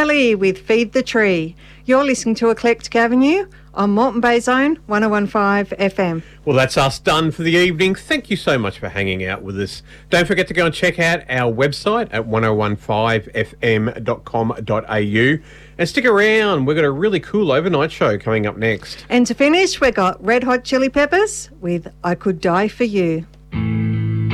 Kelly with Feed the Tree. You're listening to Eclectic Avenue on Moreton Bay Zone 101.5 FM. Well, that's us done for the evening. Thank you so much for hanging out with us. Don't forget to go and check out our website at 1015fm.com.au and stick around. We've got a really cool overnight show coming up next. And to finish, we've got Red Hot Chili Peppers with I Could Die For You.